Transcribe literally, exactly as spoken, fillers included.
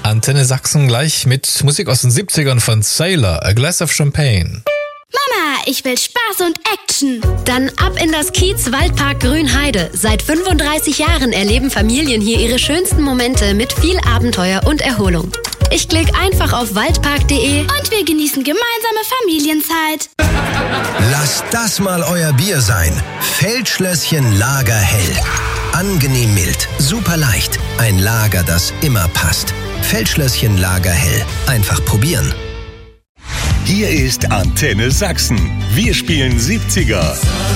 Antenne Sachsen gleich mit Musik aus den siebzigern von Sailor, A Glass of Champagne. Mama, ich will Spaß und Action. Dann ab in das Kiez-Waldpark Grünheide. Seit fünfunddreißig Jahren erleben Familien hier ihre schönsten Momente mit viel Abenteuer und Erholung. Ich klicke einfach auf waldpark punkt de und wir genießen gemeinsame Familienzeit. Lasst das mal euer Bier sein. Feldschlösschen Lagerhell. Angenehm mild, super leicht. Ein Lager, das immer passt. Feldschlösschen Lagerhell. Einfach probieren. Hier ist Antenne Sachsen. Wir spielen siebziger.